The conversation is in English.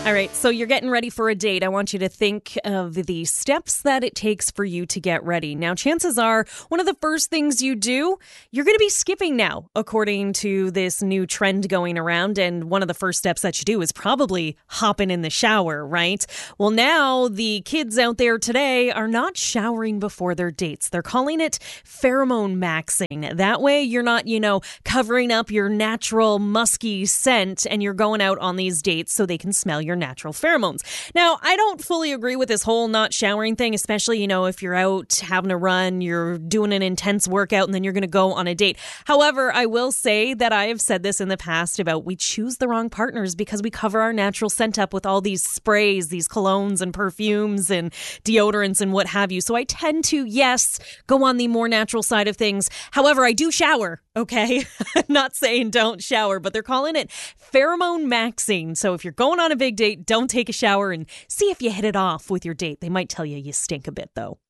All right, so you're getting ready for a date. I want you to think of the steps that it takes for you to get ready. Now, chances are one of the first things you do, you're going to be skipping now, according to this new trend going around. And one of the first steps that you do is probably hopping in the shower, right? Well, now the kids out there today are not showering before their dates. They're calling it pheromone maxing. That way you're not, covering up your natural musky scent and you're going out on these dates so they can smell your natural pheromones. Now, I don't fully agree with this whole not showering thing, especially, if you're out having a run, you're doing an intense workout, and then you're going to go on a date. However, I will say that I have said this in the past about we choose the wrong partners because we cover our natural scent up with all these sprays, these colognes and perfumes and deodorants and what have you. So I tend to, yes, go on the more natural side of things. However, I do shower, okay? I'm not saying don't shower, but they're calling it pheromone maxing. So if you're going on a big date, don't take a shower and see if you hit it off with your date. They might tell you stink a bit, though.